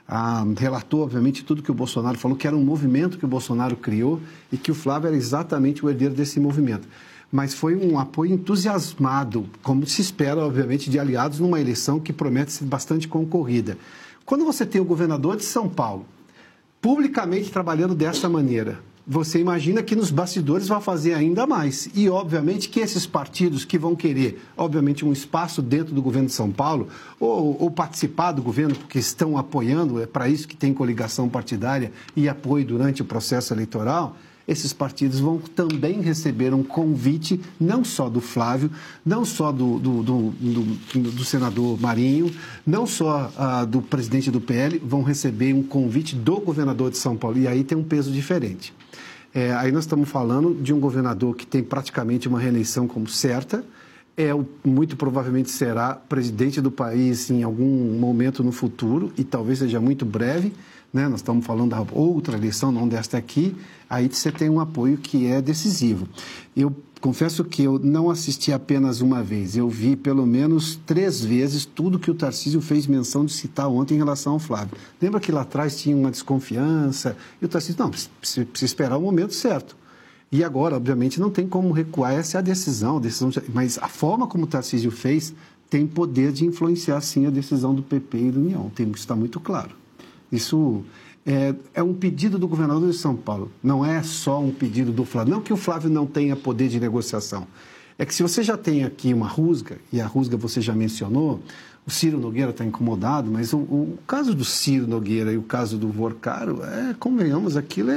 relatou, obviamente, tudo que o Bolsonaro falou, que era um movimento que o Bolsonaro criou e que o Flávio era exatamente o herdeiro desse movimento. Mas foi um apoio entusiasmado, como se espera, obviamente, de aliados numa eleição que promete ser bastante concorrida. Quando você tem o governador de São Paulo publicamente trabalhando dessa maneira, você imagina que nos bastidores vai fazer ainda mais. E, obviamente, que esses partidos que vão querer, obviamente, um espaço dentro do governo de São Paulo ou participar do governo porque estão apoiando, é para isso que tem coligação partidária e apoio durante o processo eleitoral, esses partidos vão também receber um convite, não só do Flávio, não só do senador Marinho, não só do presidente do PL, vão receber um convite do governador de São Paulo. E aí tem um peso diferente. Aí nós estamos falando de um governador que tem praticamente uma reeleição como certa, muito provavelmente será presidente do país em algum momento no futuro, e talvez seja muito breve, né? Nós estamos falando da outra eleição, não desta aqui, aí você tem um apoio que é decisivo. Eu confesso que eu não assisti apenas uma vez, eu vi pelo menos 3 vezes tudo que o Tarcísio fez menção de citar ontem em relação ao Flávio. Lembra que lá atrás tinha uma desconfiança, e o Tarcísio, não, precisa esperar o momento certo. E agora, obviamente, não tem como recuar, essa é a decisão, mas a forma como o Tarcísio fez tem poder de influenciar, sim, a decisão do PP e do União, tem que estar muito claro. Isso é um pedido do governador de São Paulo, não é só um pedido do Flávio. Não que o Flávio não tenha poder de negociação, é que se você já tem aqui uma rusga, e a rusga você já mencionou, o Ciro Nogueira está incomodado, mas o caso do Ciro Nogueira e o caso do Vorcaro, convenhamos, aquilo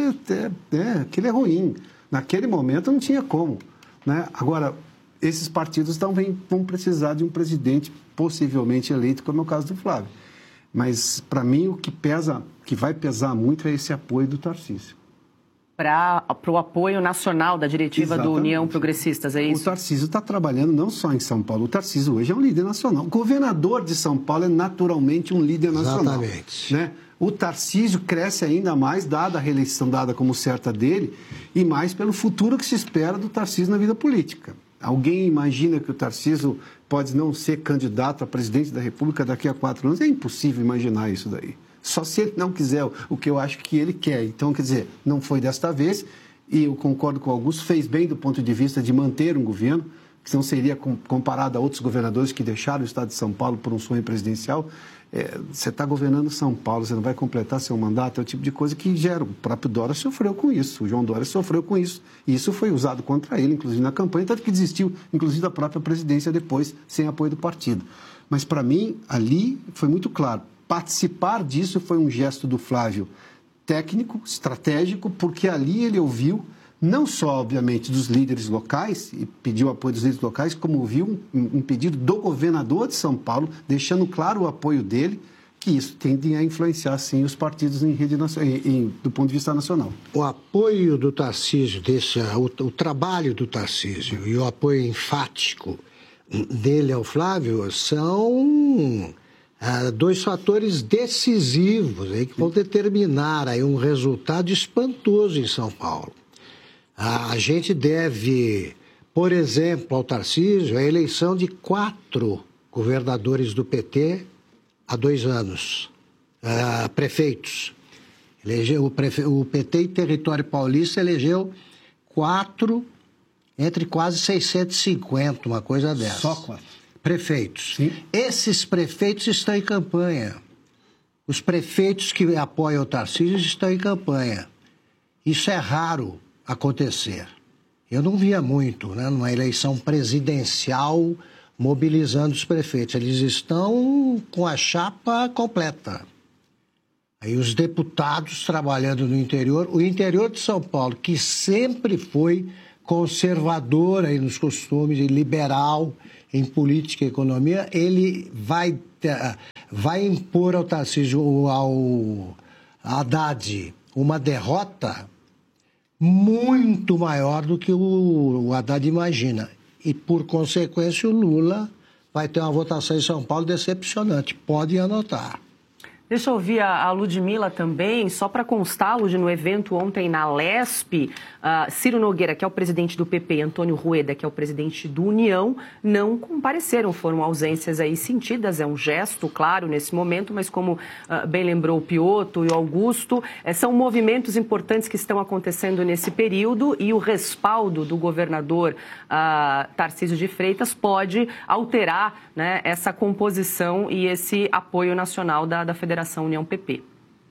é ruim. Naquele momento não tinha como, né? Agora, esses partidos vão precisar de um presidente possivelmente eleito, como é o caso do Flávio. Mas, para mim, o que vai pesar muito é esse apoio do Tarcísio. Para o apoio nacional da diretiva do União Progressistas, é isso? O Tarcísio está trabalhando não só em São Paulo, o Tarcísio hoje é um líder nacional. O governador de São Paulo é naturalmente um líder nacional. Exatamente. Né? O Tarcísio cresce ainda mais, dada a reeleição dada como certa dele, e mais pelo futuro que se espera do Tarcísio na vida política. Alguém imagina que o Tarcísio pode não ser candidato a presidente da República daqui a 4 anos? É impossível imaginar isso daí. Só se ele não quiser o que eu acho que ele quer. Então, quer dizer, não foi desta vez, e eu concordo com o Augusto, fez bem do ponto de vista de manter um governo, que não seria comparado a outros governadores que deixaram o estado de São Paulo por um sonho presidencial. Você está governando São Paulo, você não vai completar seu mandato, é o tipo de coisa que gera. O próprio Dória sofreu com isso, o João Dória sofreu com isso, e isso foi usado contra ele, inclusive na campanha, tanto que desistiu, inclusive, da própria presidência depois, sem apoio do partido. Mas, para mim, ali foi muito claro, participar disso foi um gesto do Flávio técnico, estratégico, porque ali ele ouviu, não só, obviamente, dos líderes locais, e pediu apoio dos líderes locais, como ouviu um pedido do governador de São Paulo, deixando claro o apoio dele, que isso tende a influenciar, sim, os partidos em rede do ponto de vista nacional. O apoio do Tarcísio, o trabalho do Tarcísio e o apoio enfático dele ao Flávio são 2 fatores decisivos aí, que vão determinar aí um resultado espantoso em São Paulo. A gente deve, por exemplo, ao Tarcísio, a eleição de 4 governadores do PT há 2 anos, prefeitos. O PT em território paulista elegeu 4 entre quase 650, uma coisa dessa. Só 4. Prefeitos. Sim. Esses prefeitos estão em campanha. os prefeitos que apoiam o Tarcísio estão em campanha. Isso é raro acontecer. Eu não via muito, né, numa eleição presidencial mobilizando os prefeitos. Eles estão com a chapa completa. Aí os deputados trabalhando no interior. O interior de São Paulo, que sempre foi conservador aí nos costumes e liberal em política e economia, ele vai impor ao Tarcísio, ao Haddad, uma derrota muito maior do que o Haddad imagina. E, por consequência, o Lula vai ter uma votação em São Paulo decepcionante. Pode anotar. Deixa eu ouvir a Ludmila também, só para constar, Lud, no evento ontem na Lesp, Ciro Nogueira, que é o presidente do PP, e Antônio Rueda, que é o presidente do União, não compareceram, foram ausências aí sentidas, é um gesto, claro, nesse momento, mas como bem lembrou o Piotto e o Augusto, são movimentos importantes que estão acontecendo nesse período e o respaldo do governador Tarcísio de Freitas pode alterar, né, essa composição e esse apoio nacional da Federação União PP.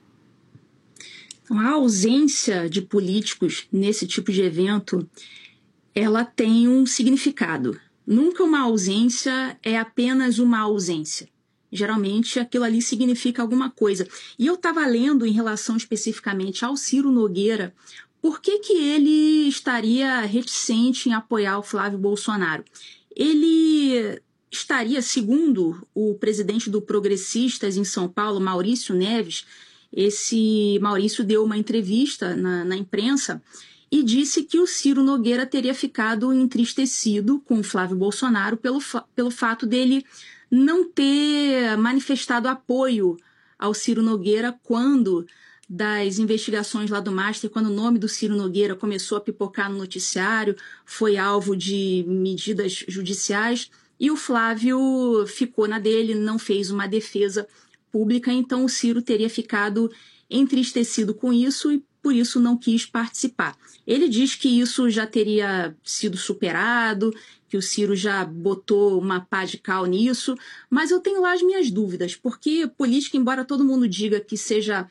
Então, a ausência de políticos nesse tipo de evento, ela tem um significado. Nunca uma ausência é apenas uma ausência. Geralmente, aquilo ali significa alguma coisa. E eu estava lendo em relação especificamente ao Ciro Nogueira, por que ele estaria reticente em apoiar o Flávio Bolsonaro? Ele estaria, segundo o presidente do Progressistas em São Paulo, Maurício Neves, esse Maurício deu uma entrevista na imprensa e disse que o Ciro Nogueira teria ficado entristecido com o Flávio Bolsonaro pelo fato dele não ter manifestado apoio ao Ciro Nogueira quando das investigações lá do Master, quando o nome do Ciro Nogueira começou a pipocar no noticiário, foi alvo de medidas judiciais. E o Flávio ficou na dele, não fez uma defesa pública, então o Ciro teria ficado entristecido com isso e por isso não quis participar. Ele diz que isso já teria sido superado, que o Ciro já botou uma pá de cal nisso, mas eu tenho lá as minhas dúvidas, porque política, embora todo mundo diga que seja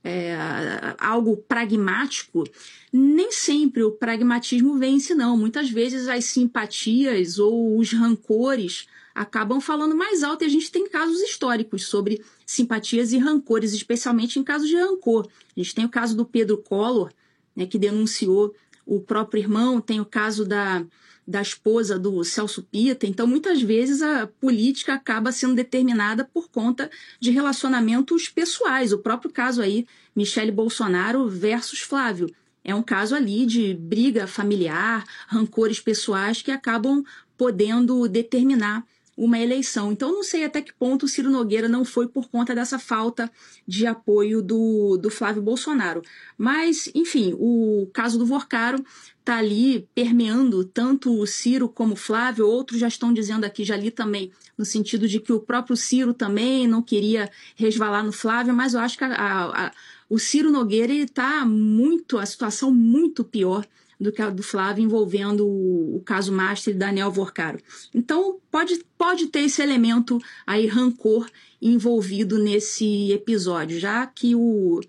algo pragmático, nem sempre o pragmatismo vence, não. Muitas vezes as simpatias ou os rancores acabam falando mais alto e a gente tem casos históricos sobre simpatias e rancores, especialmente em casos de rancor. A gente tem o caso do Pedro Collor, né, que denunciou o próprio irmão, tem o caso da esposa do Celso Pitta. Então, muitas vezes, a política acaba sendo determinada por conta de relacionamentos pessoais. O próprio caso aí, Michele Bolsonaro versus Flávio. É um caso ali de briga familiar, rancores pessoais que acabam podendo determinar uma eleição. Então, não sei até que ponto o Ciro Nogueira não foi por conta dessa falta de apoio do Flávio Bolsonaro. Mas, enfim, o caso do Vorcaro está ali permeando tanto o Ciro como o Flávio. Outros já estão dizendo aqui, já li também, no sentido de que o próprio Ciro também não queria resvalar no Flávio, mas eu acho que o Ciro Nogueira está a situação muito pior do que a do Flávio envolvendo o caso Master e Daniel Vorcaro. Então, pode ter esse elemento aí, rancor, envolvido nesse episódio, já que o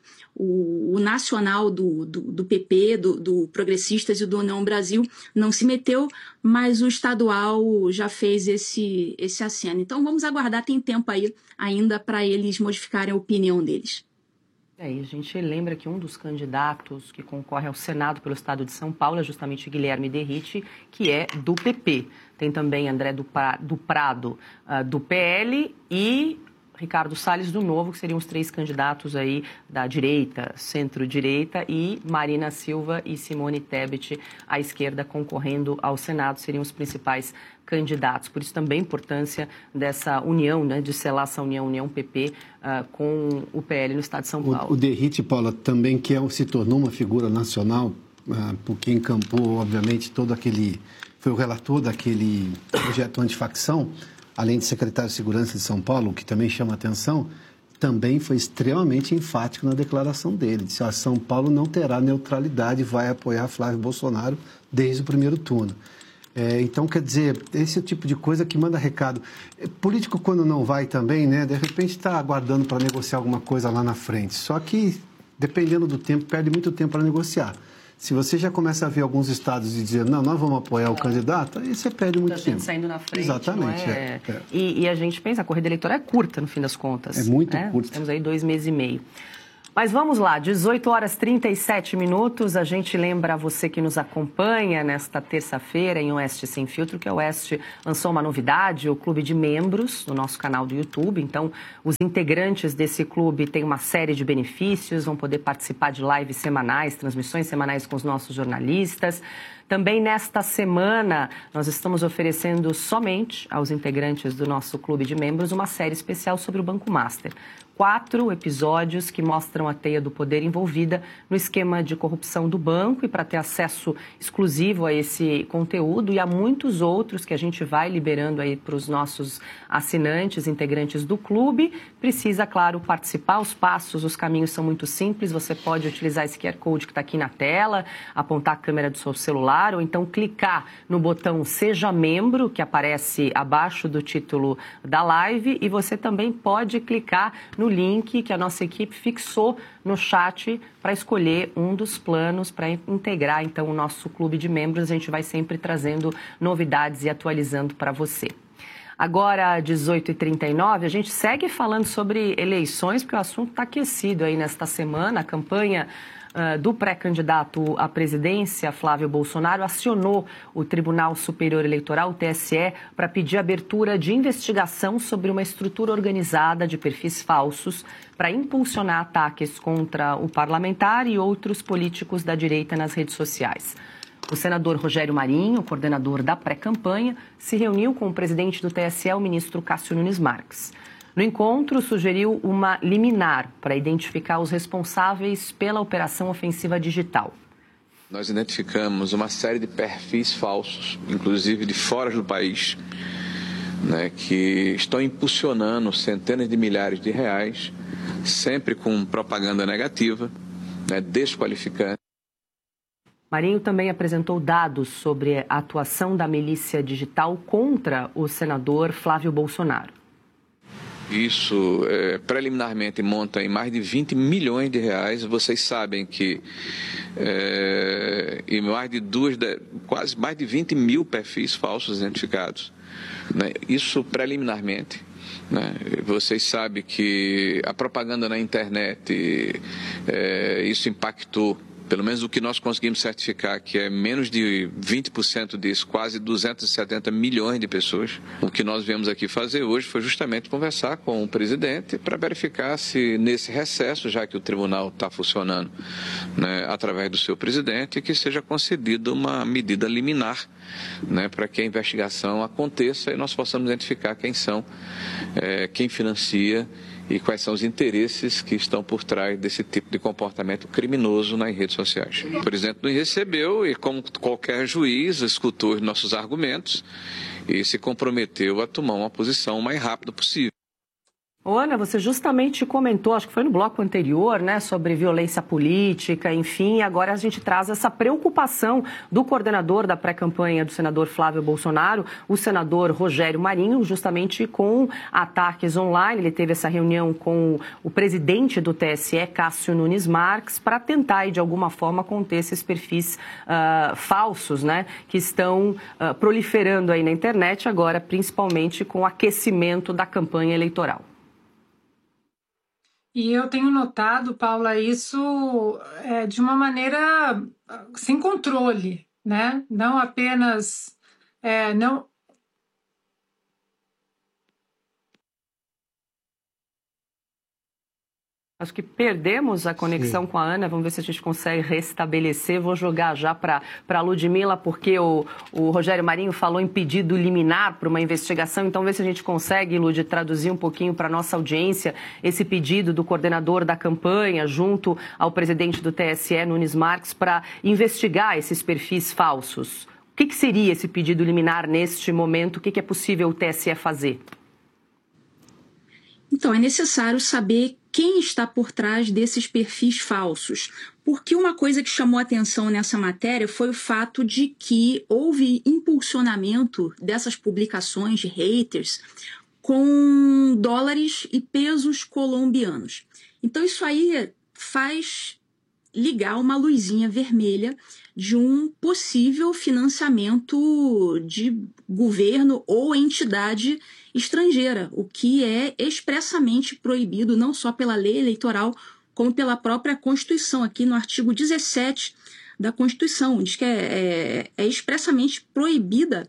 nacional do PP, do Progressistas e do União Brasil não se meteu, mas o estadual já fez esse aceno. Então, vamos aguardar, tem tempo aí ainda para eles modificarem a opinião deles. E a gente lembra que um dos candidatos que concorre ao Senado pelo estado de São Paulo é justamente Guilherme Derrite, que é do PP. Tem também André do Prado, do PL, e Ricardo Salles do Novo, que seriam os três candidatos aí da direita, centro-direita, e Marina Silva e Simone Tebet, à esquerda, concorrendo ao Senado, seriam os principais candidatos. Por isso também a importância dessa união, né, de selar essa união PP com o PL no estado de São Paulo. O Derrite, Paula, também se tornou uma figura nacional, porque encampou, obviamente, foi o relator daquele projeto antifacção, além de secretário de Segurança de São Paulo, que também chama atenção, também foi extremamente enfático na declaração dele. Disse que São Paulo não terá neutralidade e vai apoiar Flávio Bolsonaro desde o primeiro turno. Então, quer dizer, esse é o tipo de coisa que manda recado. Político, quando não vai também, né, de repente está aguardando para negociar alguma coisa lá na frente. Só que, dependendo do tempo, perde muito tempo para negociar. Se você já começa a ver alguns estados e dizer, não, nós vamos apoiar o candidato, aí você perde muito tempo. Saindo na frente. Exatamente. E a gente pensa, a corrida eleitoral é curta, no fim das contas. É muito curta. Temos aí 2 meses e meio. Mas vamos lá, 18h37, a gente lembra a você que nos acompanha nesta terça-feira em Oeste Sem Filtro, que a Oeste lançou uma novidade, o clube de membros no nosso canal do YouTube. Então, os integrantes desse clube têm uma série de benefícios, vão poder participar de lives semanais, transmissões semanais com os nossos jornalistas. Também nesta semana, nós estamos oferecendo somente aos integrantes do nosso clube de membros uma série especial sobre o Banco Master. 4 episódios que mostram a teia do poder envolvida no esquema de corrupção do banco, e para ter acesso exclusivo a esse conteúdo e a muitos outros que a gente vai liberando aí para os nossos assinantes, integrantes do clube, precisa, claro, participar. Os passos, os caminhos são muito simples. Você pode utilizar esse QR Code que está aqui na tela, apontar a câmera do seu celular ou então clicar no botão Seja Membro, que aparece abaixo do título da live, e você também pode clicar no link que a nossa equipe fixou no chat para escolher um dos planos para integrar, então, o nosso clube de membros. A gente vai sempre trazendo novidades e atualizando para você. Agora, 18h39, a gente segue falando sobre eleições, porque o assunto está aquecido aí nesta semana. A campanha do pré-candidato à presidência, Flávio Bolsonaro, acionou o Tribunal Superior Eleitoral, o TSE, para pedir abertura de investigação sobre uma estrutura organizada de perfis falsos para impulsionar ataques contra o parlamentar e outros políticos da direita nas redes sociais. O senador Rogério Marinho, coordenador da pré-campanha, se reuniu com o presidente do TSE, o ministro Cássio Nunes Marques. No encontro, sugeriu uma liminar para identificar os responsáveis pela operação ofensiva digital. Nós identificamos uma série de perfis falsos, inclusive de fora do país, né, que estão impulsionando centenas de milhares de reais, sempre com propaganda negativa, né, desqualificante. Marinho também apresentou dados sobre a atuação da milícia digital contra o senador Flávio Bolsonaro. Isso preliminarmente monta em mais de 20 milhões de reais. Vocês sabem que em quase mais de 20 mil perfis falsos identificados, né? Isso preliminarmente, né? Vocês sabem que a propaganda na internet, isso impactou, pelo menos o que nós conseguimos certificar, que é menos de 20% disso, quase 270 milhões de pessoas. O que nós viemos aqui fazer hoje foi justamente conversar com o presidente para verificar se nesse recesso, já que o tribunal está funcionando, né, através do seu presidente, que seja concedida uma medida liminar, né, para que a investigação aconteça e nós possamos identificar quem são, quem financia e quais são os interesses que estão por trás desse tipo de comportamento criminoso nas redes sociais. O presidente nos recebeu e, como qualquer juiz, escutou os nossos argumentos e se comprometeu a tomar uma posição o mais rápido possível. Ana, você justamente comentou, acho que foi no bloco anterior, né, sobre violência política, enfim, agora a gente traz essa preocupação do coordenador da pré-campanha do senador Flávio Bolsonaro, o senador Rogério Marinho, justamente com ataques online. Ele teve essa reunião com o presidente do TSE, Cássio Nunes Marques, para tentar, de alguma forma, conter esses perfis falsos, né, que estão proliferando aí na internet agora, principalmente com o aquecimento da campanha eleitoral. E eu tenho notado, Paula, isso de uma maneira sem controle, né? Não apenas... Acho que perdemos a conexão com a Ana. Vamos ver se a gente consegue restabelecer. Vou jogar já para a Ludmila, porque o Rogério Marinho falou em pedido liminar para uma investigação. Então, ver se a gente consegue, Lud, traduzir um pouquinho para a nossa audiência esse pedido do coordenador da campanha, junto ao presidente do TSE, Nunes Marques, para investigar esses perfis falsos. O que seria esse pedido liminar neste momento? O que é possível o TSE fazer? Então, é necessário saber quem está por trás desses perfis falsos. Porque uma coisa que chamou atenção nessa matéria foi o fato de que houve impulsionamento dessas publicações de haters com dólares e pesos colombianos. Então isso aí faz ligar uma luzinha vermelha de um possível financiamento de governo ou entidade estrangeira, o que é expressamente proibido não só pela lei eleitoral, como pela própria Constituição. Aqui no artigo 17 da Constituição, diz que é expressamente proibido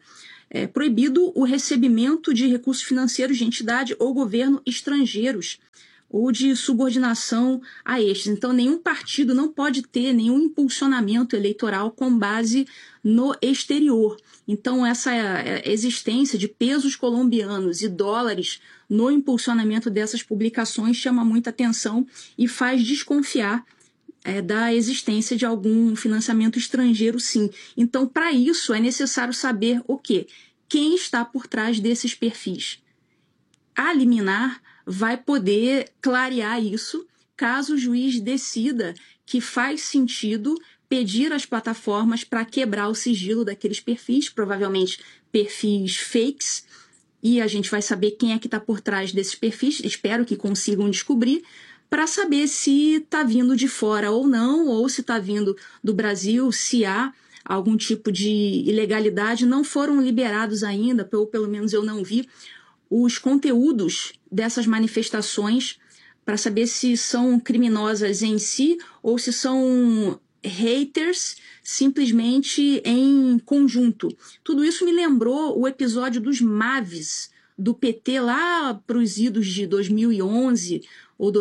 o recebimento de recursos financeiros de entidade ou governo estrangeiros ou de subordinação a estes. Então, nenhum partido não pode ter nenhum impulsionamento eleitoral com base no exterior. Então, essa existência de pesos colombianos e dólares no impulsionamento dessas publicações chama muita atenção e faz desconfiar da existência de algum financiamento estrangeiro, sim. Então, para isso, é necessário saber o quê? Quem está por trás desses perfis. A liminar vai poder clarear isso caso o juiz decida que faz sentido pedir às plataformas para quebrar o sigilo daqueles perfis, provavelmente perfis fakes, e a gente vai saber quem é que está por trás desses perfis, espero que consigam descobrir, para saber se está vindo de fora ou não, ou se está vindo do Brasil, se há algum tipo de ilegalidade. Não foram liberados ainda, ou pelo menos eu não vi, os conteúdos dessas manifestações para saber se são criminosas em si ou se são haters simplesmente em conjunto. Tudo isso me lembrou o episódio dos Maves do PT lá para os idos de 2011 ou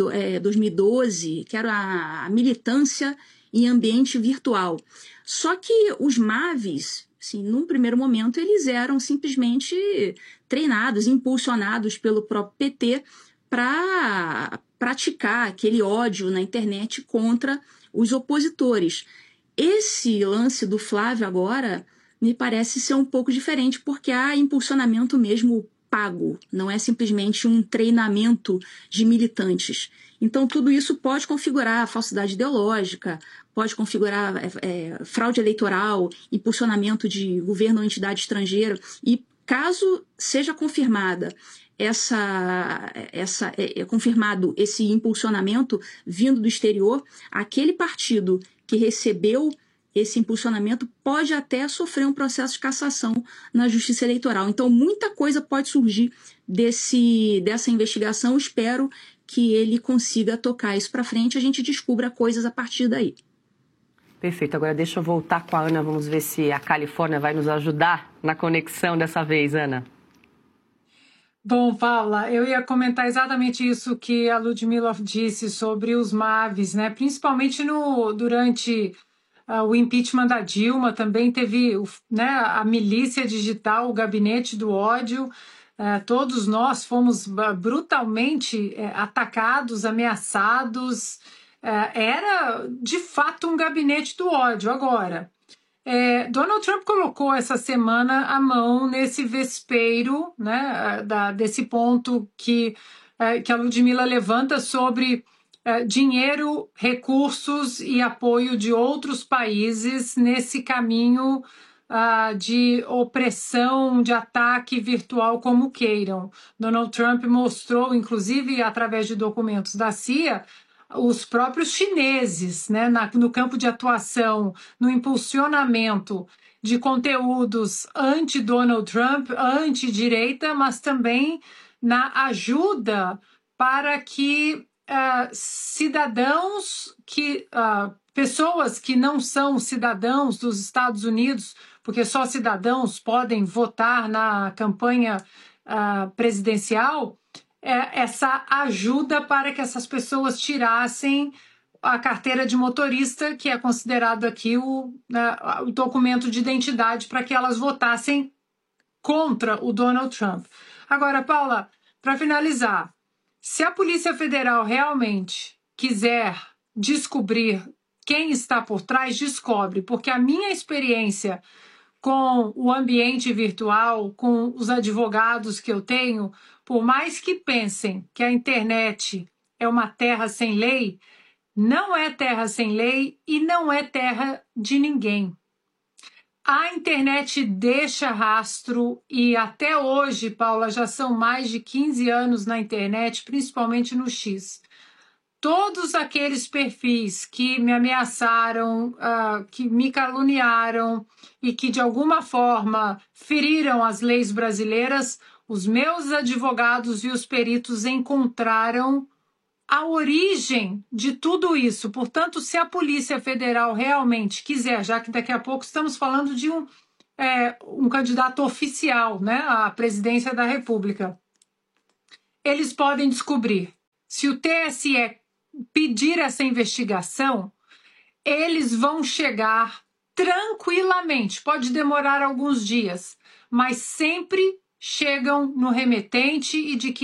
2012, que era a militância em ambiente virtual. Só que os Maves, assim, num primeiro momento, eles eram simplesmente treinados, impulsionados pelo próprio PT para praticar aquele ódio na internet contra os opositores. Esse lance do Flávio agora me parece ser um pouco diferente, porque há impulsionamento mesmo pago, não é simplesmente um treinamento de militantes. Então, tudo isso pode configurar falsidade ideológica, pode configurar fraude eleitoral, impulsionamento de governo ou entidade estrangeira. E caso seja confirmada confirmado esse impulsionamento vindo do exterior, aquele partido que recebeu esse impulsionamento pode até sofrer um processo de cassação na Justiça Eleitoral. Então, muita coisa pode surgir dessa investigação. Espero que ele consiga tocar isso para frente e a gente descubra coisas a partir daí. Perfeito. Agora deixa eu voltar com a Ana. Vamos ver se a Califórnia vai nos ajudar na conexão dessa vez, Ana. Bom, Paula, eu ia comentar exatamente isso que a Ludmila disse sobre os Maves, né? Principalmente durante o impeachment da Dilma, também teve, né, a milícia digital, o gabinete do ódio. Todos nós fomos brutalmente atacados, ameaçados. Era, de fato, um gabinete do ódio. Agora, Donald Trump colocou essa semana a mão nesse vespeiro, né, desse ponto que a Ludmila levanta sobre dinheiro, recursos e apoio de outros países nesse caminho de opressão, de ataque virtual, como queiram. Donald Trump mostrou, inclusive através de documentos da CIA, os próprios chineses, né, no campo de atuação, no impulsionamento de conteúdos anti-Donald Trump, anti-direita, mas também na ajuda para que pessoas que não são cidadãos dos Estados Unidos, porque só cidadãos podem votar na campanha presidencial, essa ajuda para que essas pessoas tirassem a carteira de motorista, que é considerado aqui o documento de identidade para que elas votassem contra o Donald Trump. Agora, Paula, para finalizar, se a Polícia Federal realmente quiser descobrir quem está por trás, descobre, porque a minha experiência com o ambiente virtual, com os advogados que eu tenho, por mais que pensem que a internet é uma terra sem lei, não é terra sem lei e não é terra de ninguém. A internet deixa rastro e até hoje, Paula, já são mais de 15 anos na internet, principalmente no X. Todos aqueles perfis que me ameaçaram, que me caluniaram e que de alguma forma feriram as leis brasileiras, os meus advogados e os peritos encontraram a origem de tudo isso. Portanto, se a Polícia Federal realmente quiser, já que daqui a pouco estamos falando de um candidato oficial, né, à presidência da República, eles podem descobrir. Se o TSE pedir essa investigação, eles vão chegar tranquilamente. Pode demorar alguns dias, mas sempre chegam no remetente e de que